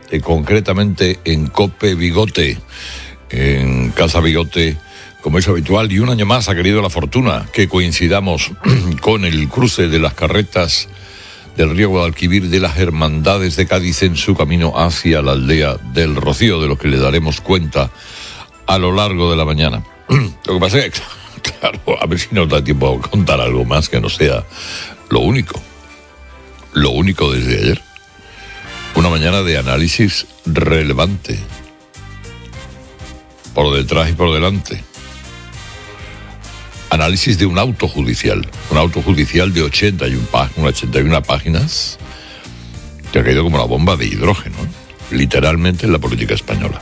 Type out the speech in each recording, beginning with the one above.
concretamente en Cope Bigote, en Casa Bigote, como es habitual, y un año más ha querido la fortuna que coincidamos con el cruce de las carretas del río Guadalquivir de las Hermandades de Cádiz en su camino hacia la aldea del Rocío, de lo que le daremos cuenta a lo largo de la mañana. Lo que pasa es que, claro, a ver si nos da tiempo a contar algo más que no sea lo único desde ayer. Una mañana de análisis relevante, por detrás y por delante. Análisis de un auto judicial de 81 páginas, que ha caído como la bomba de hidrógeno, literalmente, en la política española.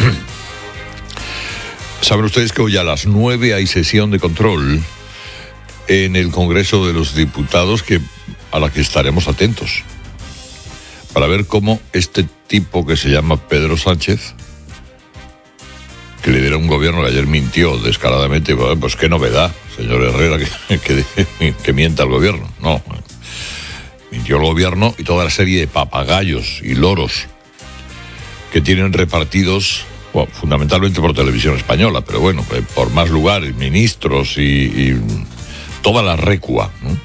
Saben ustedes que hoy a las 9 hay sesión de control en el Congreso de los Diputados, a la que estaremos atentos, para ver cómo este tipo que se llama Pedro Sánchez, que lidera un gobierno que ayer mintió descaradamente, pues qué novedad, señor Herrera, que mienta al gobierno. No, mintió el gobierno y toda la serie de papagayos y loros que tienen repartidos, bueno, fundamentalmente por Televisión Española, pero bueno, por más lugares, ministros y toda la recua, ¿no?,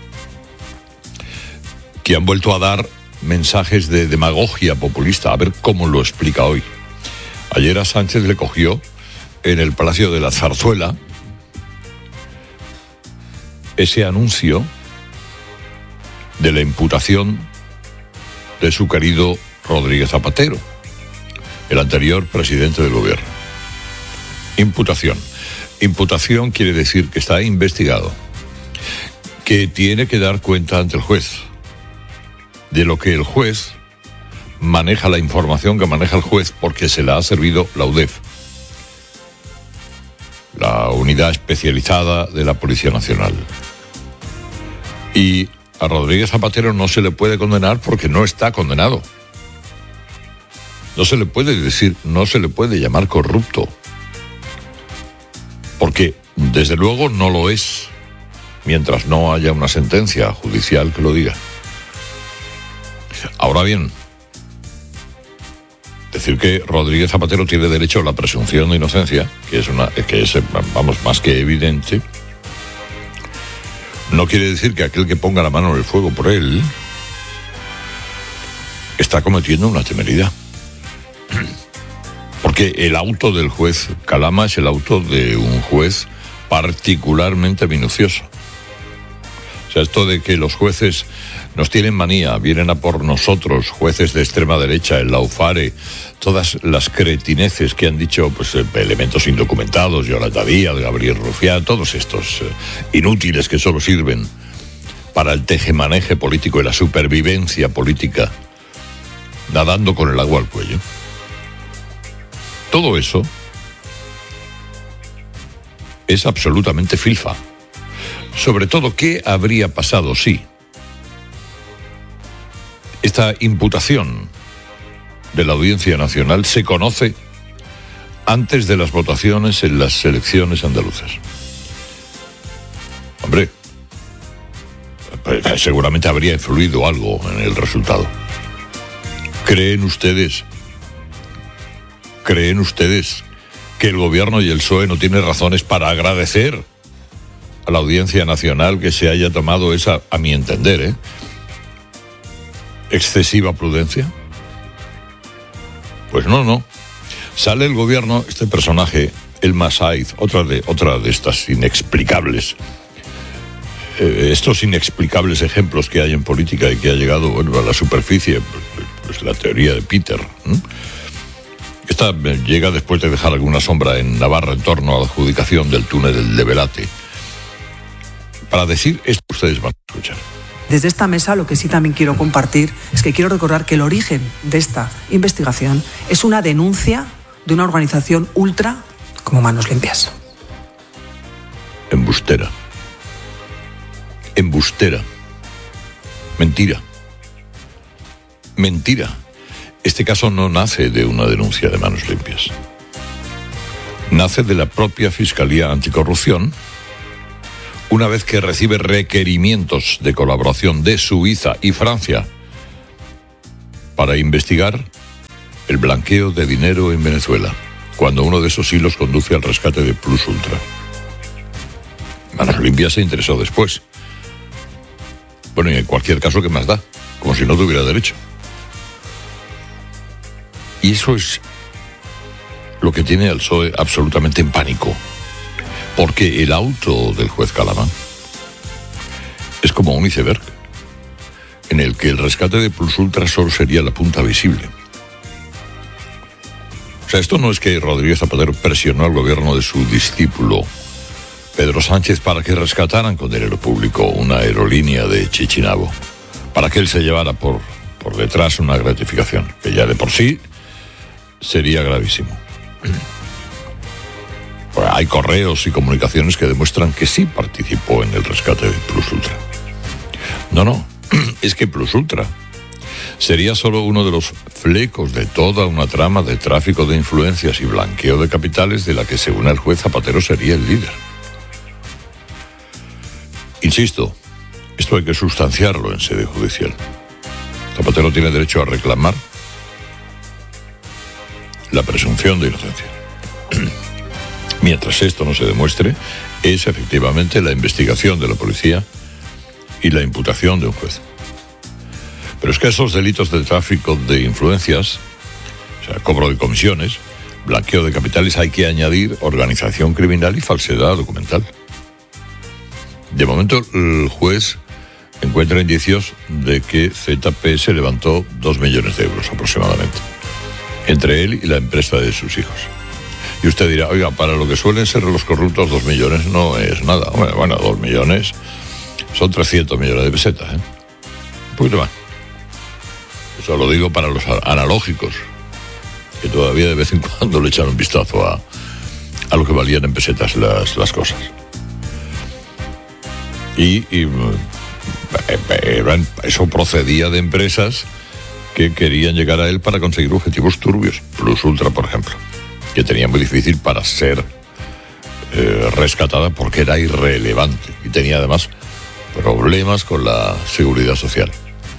que han vuelto a dar mensajes de demagogia populista. A ver cómo lo explica hoy. Ayer a Sánchez le cogió en el Palacio de la Zarzuela ese anuncio de la imputación de su querido Rodríguez Zapatero, el anterior presidente del gobierno. Imputación quiere decir que está investigado, que tiene que dar cuenta ante el juez de lo que el juez maneja, la información que maneja el juez, porque se la ha servido la UDEF, la unidad especializada de la Policía Nacional. Y a Rodríguez Zapatero no se le puede condenar porque no está condenado. No se le puede decir, no se le puede llamar corrupto, porque desde luego no lo es, mientras no haya una sentencia judicial que lo diga. Ahora bien, decir que Rodríguez Zapatero tiene derecho a la presunción de inocencia, que es más que evidente, no quiere decir que aquel que ponga la mano en el fuego por él está cometiendo una temeridad. Porque el auto del juez Calama es el auto de un juez particularmente minucioso. O sea, esto de que los jueces nos tienen manía, vienen a por nosotros, jueces de extrema derecha, el Laufare, todas las cretineces que han dicho, pues elementos indocumentados, Yolanda Díaz, Gabriel Rufián, todos estos inútiles que solo sirven para el tejemaneje político y la supervivencia política, nadando con el agua al cuello. Todo eso es absolutamente filfa. Sobre todo, ¿qué habría pasado si esta imputación de la Audiencia Nacional se conoce antes de las votaciones en las elecciones andaluzas? Hombre, seguramente habría influido algo en el resultado. ¿Creen ustedes que el gobierno y el PSOE no tienen razones para agradecer a la Audiencia Nacional que se haya tomado esa, a mi entender, excesiva prudencia? Pues no. Sale el gobierno, este personaje, el Masaiz, otra de estas inexplicables, estos inexplicables ejemplos que hay en política y que ha llegado, a la superficie, pues la teoría de Peter. Esta llega después de dejar alguna sombra en Navarra en torno a la adjudicación del túnel de Velate. Para decir esto, ustedes van a escuchar. Desde esta mesa lo que sí también quiero compartir es que quiero recordar que el origen de esta investigación es una denuncia de una organización ultra como Manos Limpias. Embustera. Mentira. Este caso no nace de una denuncia de Manos Limpias. Nace de la propia Fiscalía Anticorrupción, una vez que recibe requerimientos de colaboración de Suiza y Francia para investigar el blanqueo de dinero en Venezuela, cuando uno de esos hilos conduce al rescate de Plus Ultra. Manos Limpias se interesó después. Bueno, y en cualquier caso, ¿qué más da? Como si no tuviera derecho. Y eso es lo que tiene al PSOE absolutamente en pánico. Porque el auto del juez Calama es como un iceberg, en el que el rescate de Plus Ultra solo sería la punta visible. O sea, esto no es que Rodríguez Zapatero presionó al gobierno de su discípulo Pedro Sánchez para que rescataran con dinero público una aerolínea de Chichinabo, para que él se llevara por detrás una gratificación, que ya de por sí sería gravísimo. Pues hay correos y comunicaciones que demuestran que sí participó en el rescate de Plus Ultra. No, es que Plus Ultra sería solo uno de los flecos de toda una trama de tráfico de influencias y blanqueo de capitales de la que, según el juez Zapatero, sería el líder. Insisto, esto hay que sustanciarlo en sede judicial. Zapatero tiene derecho a reclamar la presunción de inocencia. Mientras esto no se demuestre, es efectivamente la investigación de la policía y la imputación de un juez. Pero es que esos delitos de tráfico de influencias, o sea, cobro de comisiones, blanqueo de capitales, hay que añadir organización criminal y falsedad documental. De momento, el juez encuentra indicios de que ZP se levantó 2 millones de euros aproximadamente, entre él y la empresa de sus hijos. Y usted dirá, oiga, para lo que suelen ser los corruptos, 2 millones no es nada. Bueno, 2 millones son 300 millones de pesetas, Un poquito más. Eso lo digo para los analógicos, que todavía de vez en cuando le echan un vistazo a lo que valían en pesetas las cosas. Y eso procedía de empresas que querían llegar a él para conseguir objetivos turbios. Plus Ultra, por ejemplo, que tenía muy difícil para ser rescatada porque era irrelevante y tenía además problemas con la seguridad social.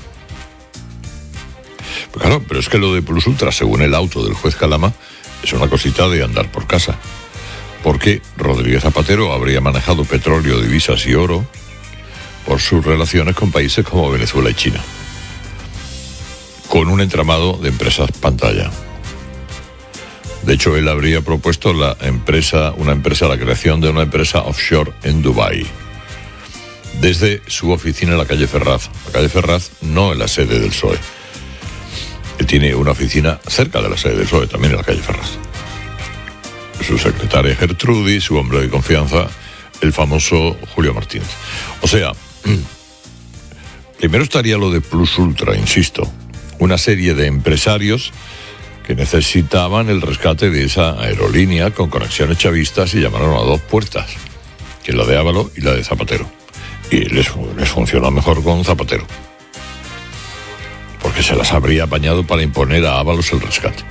Pues claro, pero es que lo de Plus Ultra, según el auto del juez Calama, es una cosita de andar por casa, porque Rodríguez Zapatero habría manejado petróleo, divisas y oro por sus relaciones con países como Venezuela y China, con un entramado de empresas pantalla. De hecho, él habría propuesto la creación de una empresa offshore en Dubái, desde su oficina en la calle Ferraz. La calle Ferraz no en la sede del PSOE. Él tiene una oficina cerca de la sede del PSOE, también en la calle Ferraz. Su secretaria Gertrudis, su hombre de confianza, el famoso Julio Martínez. O sea, primero estaría lo de Plus Ultra, insisto, una serie de empresarios que necesitaban el rescate de esa aerolínea con conexiones chavistas y llamaron a 2 puertas, que es la de Ábalos y la de Zapatero. Y les funcionó mejor con Zapatero, porque se las habría apañado para imponer a Ábalos el rescate.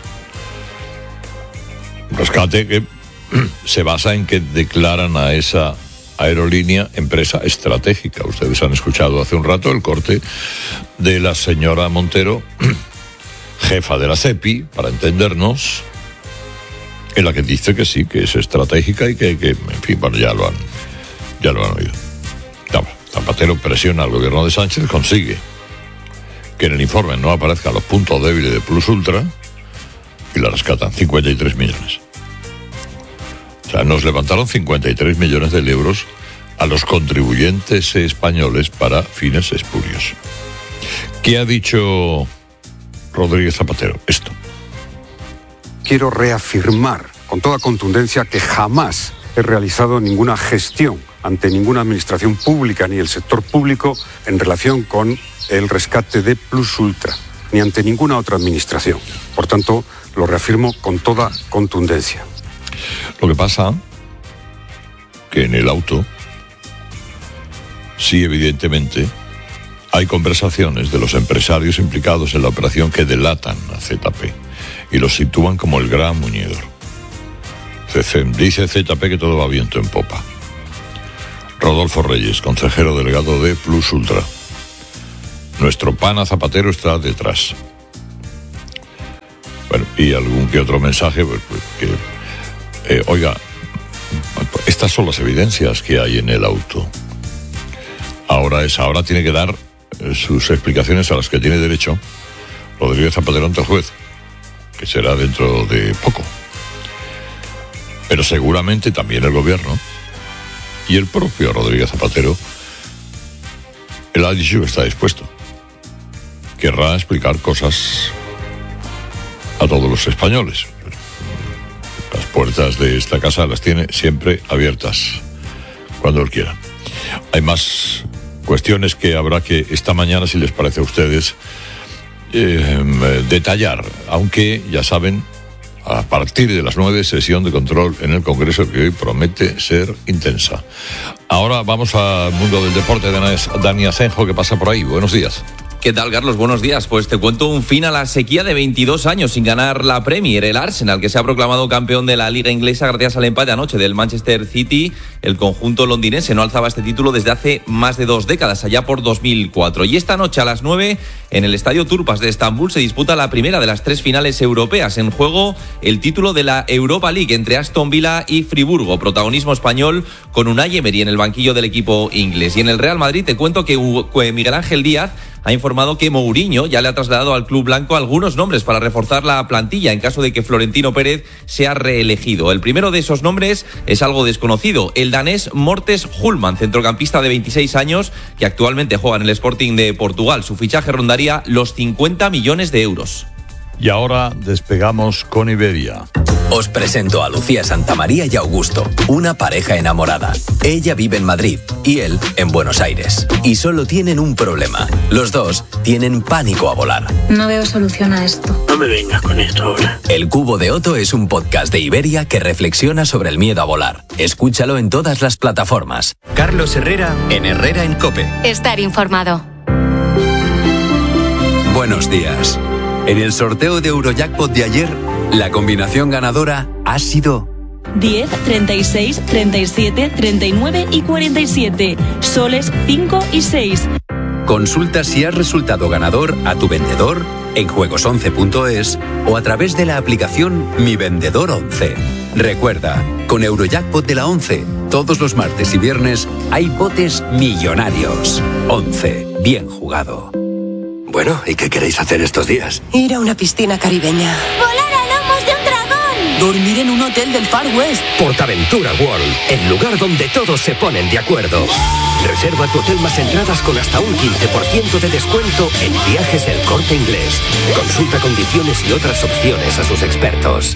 Un rescate que se basa en que declaran a esa aerolínea empresa estratégica. Ustedes han escuchado hace un rato el corte de la señora Montero, jefa de la CEPI, para entendernos, en la que dice que sí, que es estratégica y que en fin, bueno, ya lo han oído. Zapatero presiona al gobierno de Sánchez, consigue que en el informe no aparezcan los puntos débiles de Plus Ultra y la rescatan, 53 millones. O sea, nos levantaron 53 millones de euros a los contribuyentes españoles para fines espurios. ¿Qué ha dicho Rodríguez Zapatero? Esto. Quiero reafirmar con toda contundencia que jamás he realizado ninguna gestión ante ninguna administración pública ni el sector público en relación con el rescate de Plus Ultra, ni ante ninguna otra administración. Por tanto, lo reafirmo con toda contundencia. Lo que pasa que en el auto sí, evidentemente, hay conversaciones de los empresarios implicados en la operación que delatan a ZP y los sitúan como el gran muñidor. Dice ZP que todo va viento en popa. Rodolfo Reyes, consejero delegado de Plus Ultra. Nuestro pana Zapatero está detrás. Bueno, y algún que otro mensaje, pues que, oiga, estas son las evidencias que hay en el auto. Ahora tiene que dar sus explicaciones a las que tiene derecho Rodríguez Zapatero ante el juez, que será dentro de poco. Pero seguramente también el gobierno y el propio Rodríguez Zapatero, él ha dicho que está dispuesto. Querrá explicar cosas a todos los españoles. Las puertas de esta casa las tiene siempre abiertas, cuando él quiera. Hay más cuestiones que habrá que esta mañana, si les parece a ustedes, detallar, aunque ya saben, a partir de las 9, sesión de control en el Congreso, que hoy promete ser intensa. Ahora vamos al mundo del deporte. Dani Asenjo, que pasa por ahí. Buenos días. ¿Qué tal, Carlos? Buenos días. Pues te cuento un fin a la sequía de 22 años sin ganar la Premier. El Arsenal, que se ha proclamado campeón de la Liga Inglesa gracias al empate anoche del Manchester City. El conjunto londinense no alzaba este título desde hace más de 2 décadas, allá por 2004. Y esta noche a las 9, en el Estadio Turpas de Estambul, se disputa la primera de las 3 finales europeas. En juego el título de la Europa League entre Aston Villa y Friburgo. Protagonismo español con Unai Emery en el banquillo del equipo inglés. Y en el Real Madrid te cuento que Miguel Ángel Díaz ha informado que Mourinho ya le ha trasladado al club blanco algunos nombres para reforzar la plantilla en caso de que Florentino Pérez sea reelegido. El primero de esos nombres es algo desconocido, el danés Mortes Hulman, centrocampista de 26 años que actualmente juega en el Sporting de Portugal. Su fichaje rondaría los 50 millones de euros. Y ahora despegamos con Iberia. Os presento a Lucía Santamaría y Augusto, una pareja enamorada. Ella vive en Madrid y él en Buenos Aires. Y solo tienen un problema. Los dos tienen pánico a volar. No veo solución a esto. No me vengas con esto ahora. El Cubo de Otto es un podcast de Iberia que reflexiona sobre el miedo a volar. Escúchalo en todas las plataformas. Carlos Herrera en Herrera en COPE. Estar informado. Buenos días. En el sorteo de Eurojackpot de ayer, la combinación ganadora ha sido 10, 36, 37, 39 y 47. Soles 5 y 6. Consulta si has resultado ganador a tu vendedor en juegos11.es o a través de la aplicación Mi Vendedor 11. Recuerda, con Eurojackpot de la 11, todos los martes y viernes hay botes millonarios. 11. Bien jugado. Bueno, ¿y qué queréis hacer estos días? Ir a una piscina caribeña. ¡Volar a lomos de un dragón! Dormir en un hotel del Far West. Portaventura World, el lugar donde todos se ponen de acuerdo. Reserva tu hotel más entradas con hasta un 15% de descuento en Viajes del Corte Inglés. Consulta condiciones y otras opciones a sus expertos.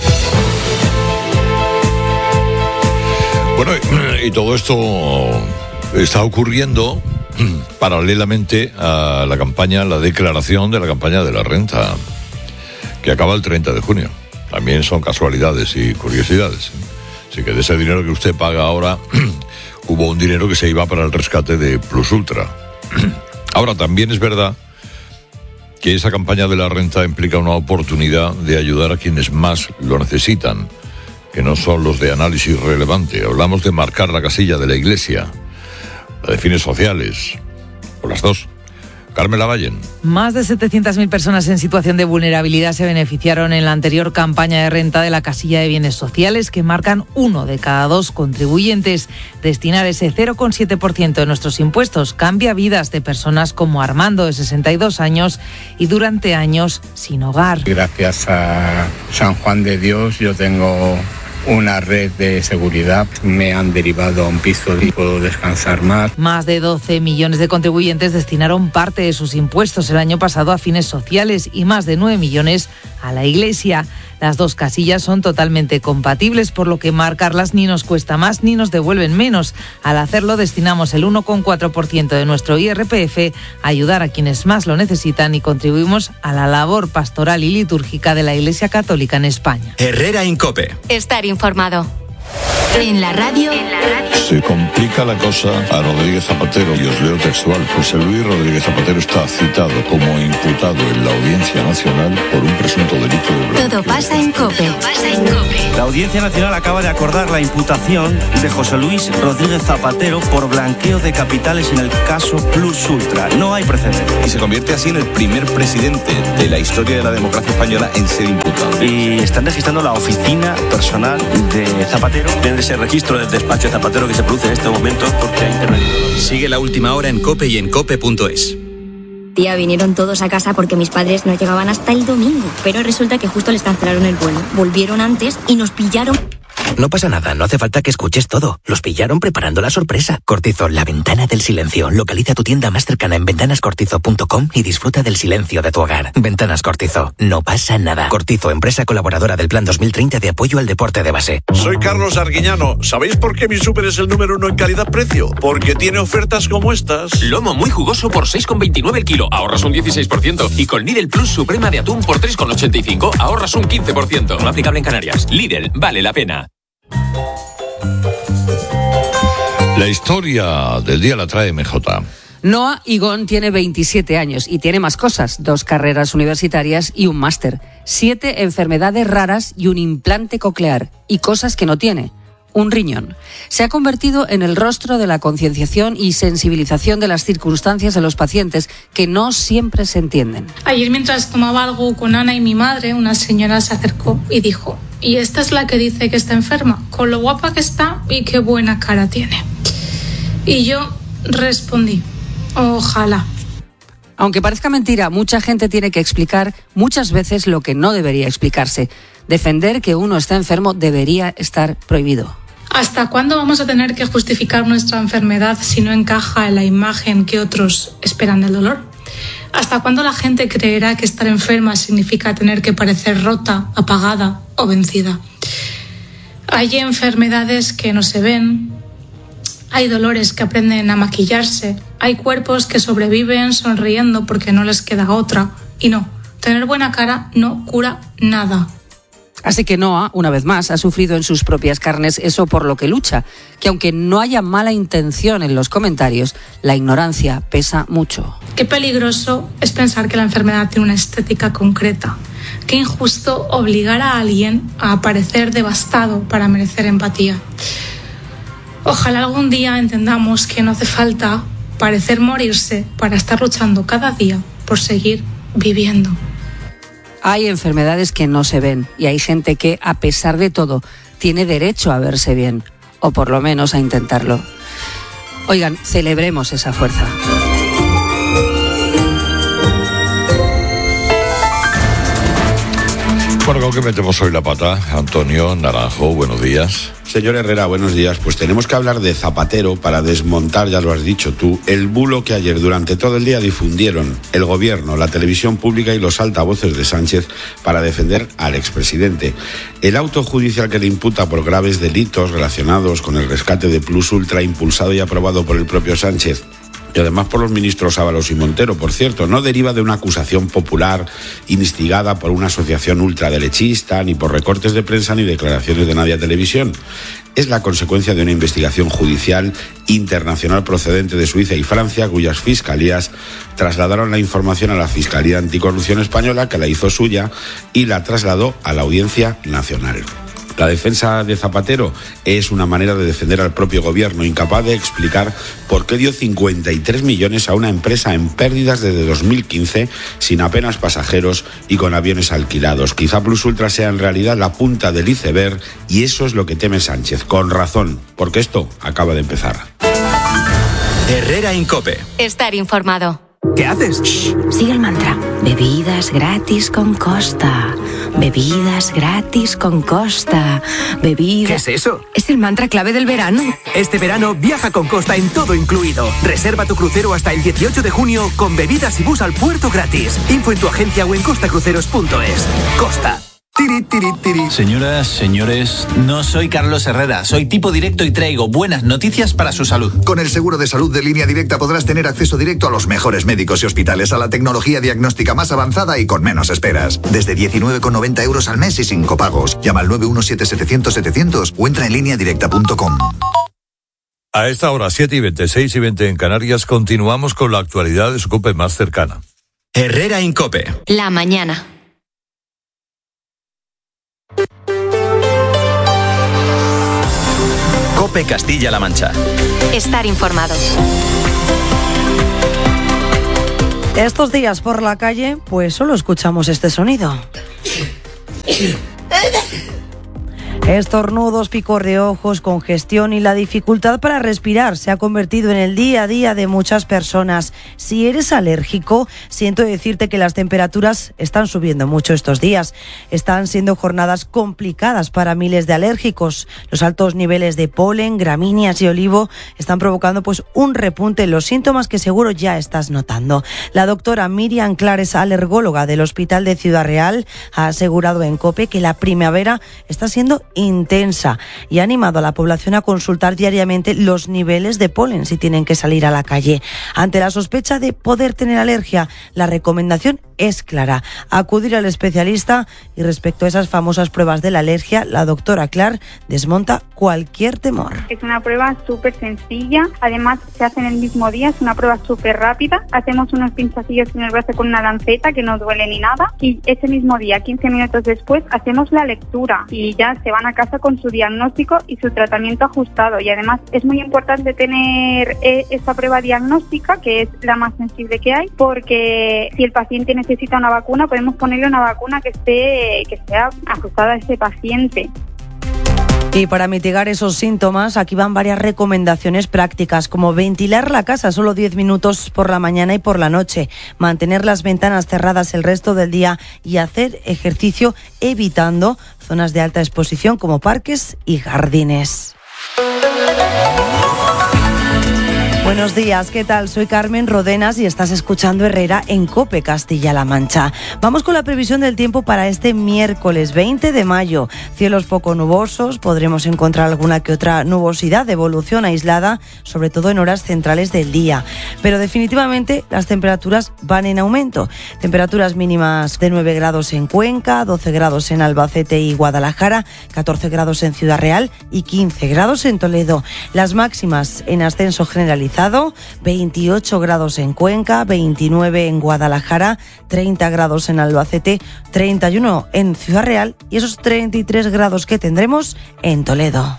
Bueno, y todo esto está ocurriendo paralelamente a la campaña, la declaración de la campaña de la renta, que acaba el 30 de junio. También son casualidades y curiosidades. Así que de ese dinero que usted paga ahora, hubo un dinero que se iba para el rescate de Plus Ultra. Ahora, también es verdad que esa campaña de la renta implica una oportunidad de ayudar a quienes más lo necesitan, que no son los de análisis relevante. Hablamos de marcar la casilla de la Iglesia, la de fines sociales, o las dos. Carmen Lavallen. Más de 700.000 personas en situación de vulnerabilidad se beneficiaron en la anterior campaña de renta de la casilla de bienes sociales, que marcan 1 de cada 2 contribuyentes. Destinar ese 0,7% de nuestros impuestos cambia vidas de personas como Armando, de 62 años, y durante años sin hogar. Gracias a San Juan de Dios yo tengo una red de seguridad, me han derivado a un piso y puedo descansar más. Más de 12 millones de contribuyentes destinaron parte de sus impuestos el año pasado a fines sociales y más de 9 millones a la Iglesia. Las dos casillas son totalmente compatibles, por lo que marcarlas ni nos cuesta más ni nos devuelven menos. Al hacerlo, destinamos el 1,4% de nuestro IRPF a ayudar a quienes más lo necesitan y contribuimos a la labor pastoral y litúrgica de la Iglesia Católica en España. Herrera en COPE. Estar informado. En la radio. Se complica la cosa a Rodríguez Zapatero, y os leo textual. José Luis Rodríguez Zapatero está citado como imputado en la Audiencia Nacional por un presunto delito de blanqueo. Todo pasa en COPE. La Audiencia Nacional acaba de acordar la imputación de José Luis Rodríguez Zapatero por blanqueo de capitales en el caso Plus Ultra. No hay precedentes. Y se convierte así en el primer presidente de la historia de la democracia española en ser imputado. y están registrando la oficina personal de Zapatero. Deben de ese registro del despacho de Zapatero que se produce en este momento porque ha intervenido. Sigue La Última Hora en COPE y en COPE.es. Tía, vinieron todos a casa porque mis padres no llegaban hasta el domingo, pero resulta que justo les cancelaron el vuelo. Volvieron antes y nos pillaron. No pasa nada, no hace falta que escuches todo. Los pillaron preparando la sorpresa. Cortizo, la ventana del silencio. Localiza tu tienda más cercana en ventanascortizo.com y disfruta del silencio de tu hogar. Ventanas Cortizo, no pasa nada. Cortizo, empresa colaboradora del Plan 2030 de apoyo al deporte de base. Soy Carlos Arguiñano. ¿Sabéis por qué mi súper es el número 1 en calidad-precio? Porque tiene ofertas como estas. Lomo muy jugoso por 6,29 el kilo, ahorras un 16%. Y con Lidl Plus Suprema de atún por 3,85, ahorras un 15%. No aplicable en Canarias. Lidl, vale la pena. La historia del día la trae MJ. Noa Igón tiene 27 años y tiene más cosas, 2 carreras universitarias y un máster, 7 enfermedades raras y un implante coclear, y cosas que no tiene, un riñón. Se ha convertido en el rostro de la concienciación y sensibilización de las circunstancias de los pacientes que no siempre se entienden. Ayer, mientras tomaba algo con Ana y mi madre, una señora se acercó y dijo: ¿y esta es la que dice que está enferma? Con lo guapa que está y qué buena cara tiene. Y yo respondí: ojalá. Aunque parezca mentira, mucha gente tiene que explicar muchas veces lo que no debería explicarse. Defender que uno está enfermo debería estar prohibido. ¿Hasta cuándo vamos a tener que justificar nuestra enfermedad si no encaja en la imagen que otros esperan del dolor? ¿Hasta cuándo la gente creerá que estar enferma significa tener que parecer rota, apagada o vencida? Hay enfermedades que no se ven, hay dolores que aprenden a maquillarse, hay cuerpos que sobreviven sonriendo porque no les queda otra. Y no, tener buena cara no cura nada. Así que Noa, una vez más, ha sufrido en sus propias carnes eso por lo que lucha, que aunque no haya mala intención en los comentarios, la ignorancia pesa mucho. Qué peligroso es pensar que la enfermedad tiene una estética concreta. Qué injusto obligar a alguien a aparecer devastado para merecer empatía. Ojalá algún día entendamos que no hace falta parecer morirse para estar luchando cada día por seguir viviendo. Hay enfermedades que no se ven y hay gente que, a pesar de todo, tiene derecho a verse bien, o por lo menos a intentarlo. Oigan, celebremos esa fuerza. Bueno, ¿con qué metemos hoy la pata? Antonio Naranjo, buenos días. Señor Herrera, buenos días. Pues tenemos que hablar de Zapatero para desmontar, ya lo has dicho tú, el bulo que ayer durante todo el día difundieron el gobierno, la televisión pública y los altavoces de Sánchez para defender al expresidente. El auto judicial que le imputa por graves delitos relacionados con el rescate de Plus Ultra, impulsado y aprobado por el propio Sánchez, y además por los ministros Ábalos y Montero, por cierto, no deriva de una acusación popular instigada por una asociación ultraderechista, ni por recortes de prensa ni declaraciones de Nadia Televisión. Es la consecuencia de una investigación judicial internacional procedente de Suiza y Francia, cuyas fiscalías trasladaron la información a la Fiscalía Anticorrupción Española, que la hizo suya y la trasladó a la Audiencia Nacional. La defensa de Zapatero es una manera de defender al propio gobierno, incapaz de explicar por qué dio 53 millones a una empresa en pérdidas desde 2015, sin apenas pasajeros y con aviones alquilados. Quizá Plus Ultra sea en realidad la punta del iceberg y eso es lo que teme Sánchez, con razón, porque esto acaba de empezar. Herrera en COPE. Estar informado. ¿Qué haces? Shh, sigue el mantra. Bebidas gratis con Costa. Bebidas gratis con Costa. Bebidas... ¿Qué es eso? Es el mantra clave del verano. Este verano viaja con Costa en todo incluido. Reserva tu crucero hasta el 18 de junio con bebidas y bus al puerto gratis. Info en tu agencia o en costacruceros.es. Costa. Señoras, señores, no soy Carlos Herrera, soy tipo directo y traigo buenas noticias para su salud. Con el seguro de salud de Línea Directa podrás tener acceso directo a los mejores médicos y hospitales, a la tecnología diagnóstica más avanzada y con menos esperas. Desde 19,90 euros al mes y sin copagos. Llama al 917-700-700 o entra en lineadirecta.com. A esta hora, 7:20, 6:20 en Canarias, continuamos con la actualidad de su COPE más cercana. Herrera en COPE. La mañana. COPE Castilla-La Mancha. Estar informado. Estos días por la calle, pues solo escuchamos este sonido. Estornudos, picor de ojos, congestión y la dificultad para respirar se ha convertido en el día a día de muchas personas. Si eres alérgico, siento decirte que las temperaturas están subiendo mucho estos días. Están siendo jornadas complicadas para miles de alérgicos. Los altos niveles de polen, gramíneas y olivo están provocando un repunte en los síntomas que seguro ya estás notando. La doctora Miriam Clares, alergóloga del Hospital de Ciudad Real, ha asegurado en COPE que la primavera está siendo intensa y ha animado a la población a consultar diariamente los niveles de polen si tienen que salir a la calle. Ante la sospecha de poder tener alergia, la recomendación es clara: acudir al especialista. Y respecto a esas famosas pruebas de la alergia, la doctora Clar desmonta cualquier temor. Es una prueba súper sencilla, además se hace en el mismo día, es una prueba súper rápida. Hacemos unos pinchacillos en el brazo con una lanceta que no duele ni nada, y ese mismo día, 15 minutos después, hacemos la lectura y ya se van a casa con su diagnóstico y su tratamiento ajustado. Y además es muy importante tener esta prueba diagnóstica, que es la más sensible que hay, porque si el paciente necesita una vacuna, podemos ponerle una vacuna que sea ajustada a ese paciente. Y para mitigar esos síntomas, aquí van varias recomendaciones prácticas, como ventilar la casa solo 10 minutos por la mañana y por la noche, mantener las ventanas cerradas el resto del día y hacer ejercicio evitando zonas de alta exposición como parques y jardines. Buenos días, ¿qué tal? Soy Carmen Rodenas y estás escuchando Herrera en COPE Castilla-La Mancha. Vamos con la previsión del tiempo para este miércoles 20 de mayo. Cielos poco nubosos, podremos encontrar alguna que otra nubosidad de evolución aislada, sobre todo en horas centrales del día. Pero definitivamente las temperaturas van en aumento. Temperaturas mínimas de 9 grados en Cuenca, 12 grados en Albacete y Guadalajara, 14 grados en Ciudad Real y 15 grados en Toledo. Las máximas en ascenso generalizado: 28 grados en Cuenca, 29 en Guadalajara, 30 grados en Albacete, 31 en Ciudad Real y esos 33 grados que tendremos en Toledo.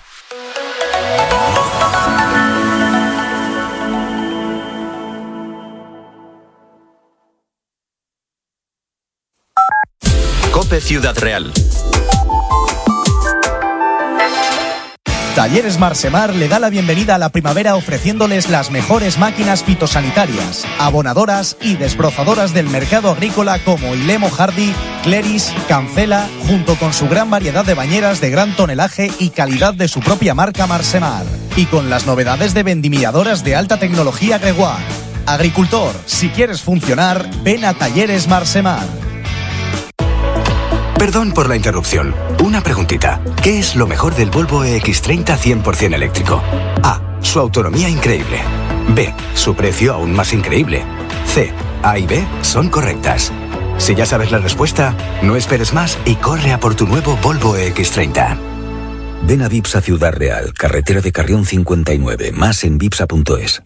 COPE Ciudad Real. Talleres Marsemar le da la bienvenida a la primavera ofreciéndoles las mejores máquinas fitosanitarias, abonadoras y desbrozadoras del mercado agrícola como Ilemo Hardy, Cleris, Cancela, junto con su gran variedad de bañeras de gran tonelaje y calidad de su propia marca Marsemar. Y con las novedades de vendimilladoras de alta tecnología Gregoire. Agricultor, si quieres funcionar, ven a Talleres Marsemar. Perdón por la interrupción. Una preguntita. ¿Qué es lo mejor del Volvo EX30 100% eléctrico? A. Su autonomía increíble. B. Su precio aún más increíble. C. A y B son correctas. Si ya sabes la respuesta, no esperes más y corre a por tu nuevo Volvo EX30. Ven a Vipsa Ciudad Real, carretera de Carrión 59, más en vipsa.es.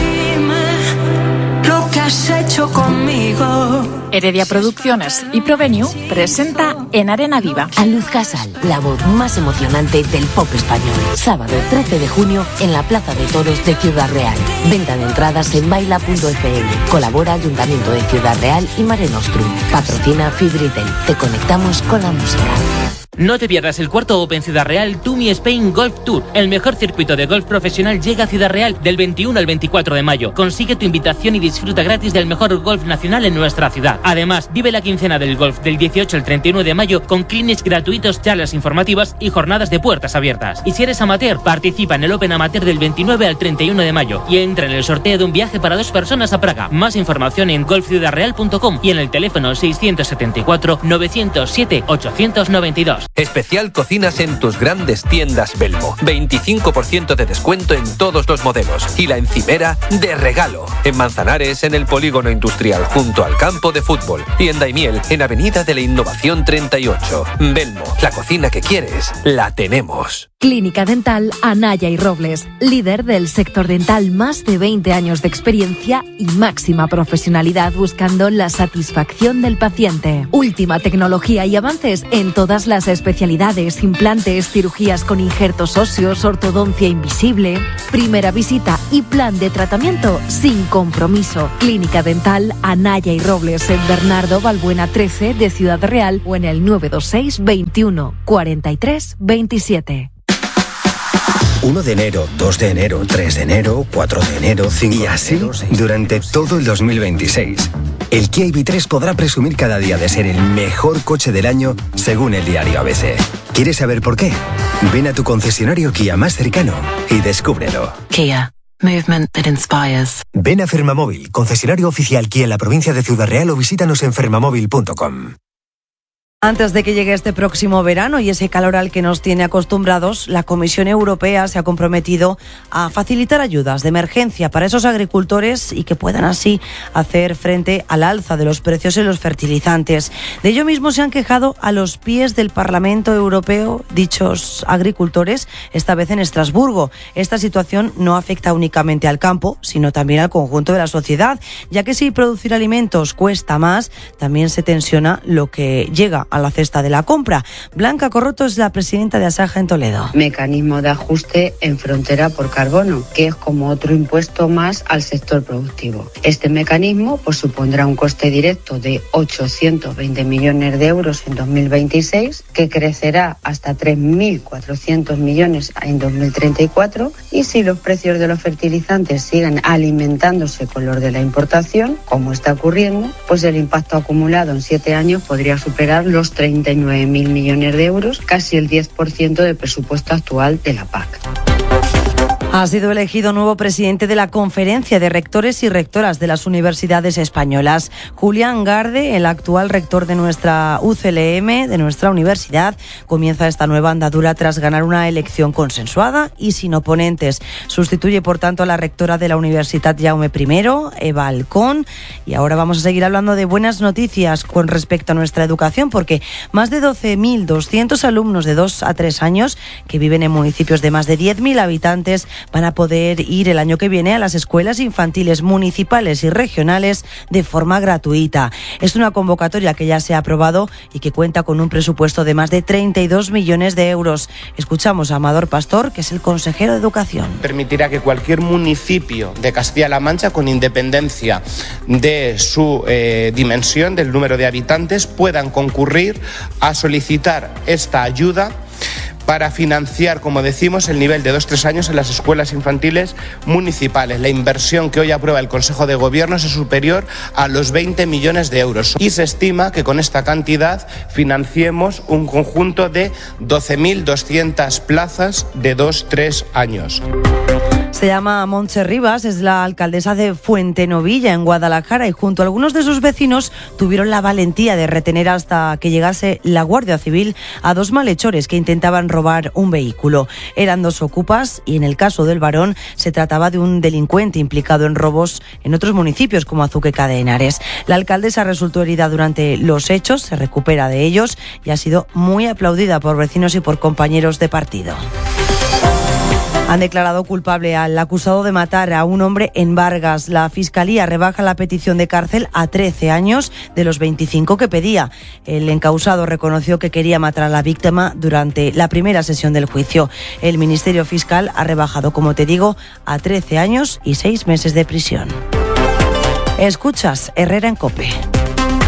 Lo que has hecho conmigo. Heredia Producciones y Provenio presenta En Arena Viva a Luz Casal, la voz más emocionante del pop español. Sábado 13 de junio en la Plaza de Toros de Ciudad Real. Venta de entradas en baila.fm. Colabora Ayuntamiento de Ciudad Real y Mare Nostrum. Patrocina Fibritel. Te conectamos con la música. No te pierdas el cuarto Open Ciudad Real Tumi Spain Golf Tour. El mejor circuito de golf profesional llega a Ciudad Real del 21 al 24 de mayo. Consigue tu invitación y disfruta gratis del mejor golf nacional en nuestra ciudad. Además, vive la quincena del golf del 18 al 31 de mayo con clinics gratuitos, charlas informativas y jornadas de puertas abiertas. Y si eres amateur, participa en el Open Amateur del 29 al 31 de mayo y entra en el sorteo de un viaje para 2 personas a Praga. Más información en golfciudadreal.com y en el teléfono 674 907 892. Especial cocinas en tus grandes tiendas Belmo. 25% de descuento en todos los modelos. Y la encimera de regalo. En Manzanares, en el Polígono Industrial, junto al campo de fútbol. Y en Daimiel, en Avenida de la Innovación 38. Belmo, la cocina que quieres, la tenemos. Clínica Dental Anaya y Robles, líder del sector dental, más de 20 años de experiencia y máxima profesionalidad buscando la satisfacción del paciente. Última tecnología y avances en todas las especialidades, implantes, cirugías con injertos óseos, ortodoncia invisible. Primera visita y plan de tratamiento sin compromiso. Clínica Dental Anaya y Robles en Bernardo Balbuena 13 de Ciudad Real o en el 926 21 43 27. 1 de enero, 2 de enero, 3 de enero, 4 de enero, 5 y así durante todo el 2026. El Kia EV3 podrá presumir cada día de ser el mejor coche del año según el diario ABC. ¿Quieres saber por qué? Ven a tu concesionario Kia más cercano y descúbrelo. Kia. Movement that inspires. Ven a Fermamóvil, concesionario oficial Kia en la provincia de Ciudad Real o visítanos en fermamóvil.com. Antes de que llegue este próximo verano y ese calor al que nos tiene acostumbrados, la Comisión Europea se ha comprometido a facilitar ayudas de emergencia para esos agricultores y que puedan así hacer frente al alza de los precios en los fertilizantes. De ello mismo se han quejado a los pies del Parlamento Europeo dichos agricultores, esta vez en Estrasburgo. Esta situación no afecta únicamente al campo, sino también al conjunto de la sociedad, ya que si producir alimentos cuesta más, también se tensiona lo que llega a la cesta de la compra. Blanca Corroto es la presidenta de Asaja en Toledo. Mecanismo de ajuste en frontera por carbono, que es como otro impuesto más al sector productivo. Este mecanismo supondrá un coste directo de 820 millones de euros en 2026, que crecerá hasta 3.400 millones en 2034, y si los precios de los fertilizantes siguen alimentándose con los de la importación, como está ocurriendo, el impacto acumulado en 7 años podría superar los 39.000 millones de euros, casi el 10% del presupuesto actual de la PAC. Ha sido elegido nuevo presidente de la Conferencia de Rectores y Rectoras de las Universidades Españolas. Julián Garde, el actual rector de nuestra UCLM, de nuestra universidad, comienza esta nueva andadura tras ganar una elección consensuada y sin oponentes. Sustituye, por tanto, a la rectora de la Universidad Jaume I, Eva Alcón. Y ahora vamos a seguir hablando de buenas noticias con respecto a nuestra educación, porque más de 12.200 alumnos de 2 a 3 años que viven en municipios de más de 10.000 habitantes van a poder ir el año que viene a las escuelas infantiles municipales y regionales de forma gratuita. Es una convocatoria que ya se ha aprobado y que cuenta con un presupuesto de más de 32 millones de euros. Escuchamos a Amador Pastor, que es el consejero de Educación. Permitirá que cualquier municipio de Castilla-La Mancha, con independencia de su dimensión, del número de habitantes, puedan concurrir a solicitar esta ayuda para financiar, como decimos, el nivel de 2-3 años en las escuelas infantiles municipales. La inversión que hoy aprueba el Consejo de Gobierno es superior a los 20 millones de euros y se estima que con esta cantidad financiemos un conjunto de 12.200 plazas de 2-3 años. Se llama Montse Rivas, es la alcaldesa de Fuentenovilla, en Guadalajara, y junto a algunos de sus vecinos tuvieron la valentía de retener hasta que llegase la Guardia Civil a 2 malhechores que intentaban robar un vehículo. Eran 2 ocupas y en el caso del varón se trataba de un delincuente implicado en robos en otros municipios como Azuqueca de Henares. La alcaldesa resultó herida durante los hechos, se recupera de ellos y ha sido muy aplaudida por vecinos y por compañeros de partido. Han declarado culpable al acusado de matar a un hombre en Vargas. La Fiscalía rebaja la petición de cárcel a 13 años de los 25 que pedía. El encausado reconoció que quería matar a la víctima durante la primera sesión del juicio. El Ministerio Fiscal ha rebajado, como te digo, a 13 años y 6 meses de prisión. Escuchas Herrera en COPE.